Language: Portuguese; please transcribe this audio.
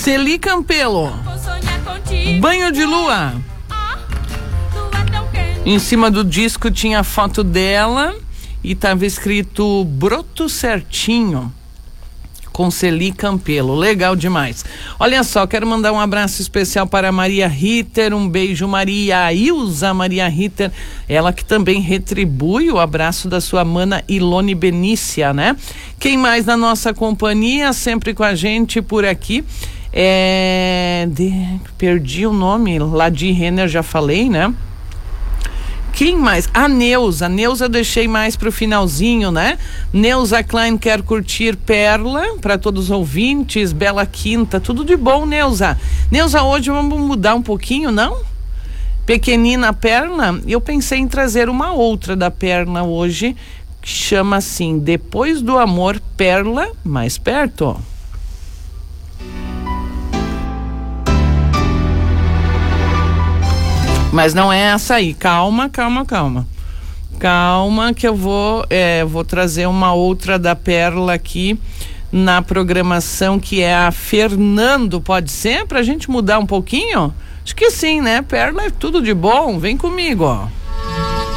Celi Campelo, Banho de Lua. Em cima do disco tinha a foto dela e estava escrito Broto Certinho, com Celi Campelo. Legal demais. Olha só, quero mandar um abraço especial para Maria Ritter, um beijo, Maria Ilza Maria Ritter, ela que também retribui o abraço da sua mana Ilone Benícia, né? Quem mais na nossa companhia, sempre com a gente por aqui, perdi o nome, Ladi Renner, já falei, né? Quem mais? A Neuza eu deixei mais pro finalzinho, né? Neuza Klein quer curtir Perla, para todos os ouvintes, Bela Quinta, tudo de bom, Neuza. Neuza, hoje vamos mudar um pouquinho, não? Pequenina Perla, eu pensei em trazer uma outra da Perla hoje, que chama assim, Depois do Amor, Perla, mais perto. Mas não é essa aí, calma que eu vou trazer uma outra da Perla aqui na programação, que é a Fernando, pode ser? Pra gente mudar um pouquinho? Acho que sim, né? Perla é tudo de bom, vem comigo, ó.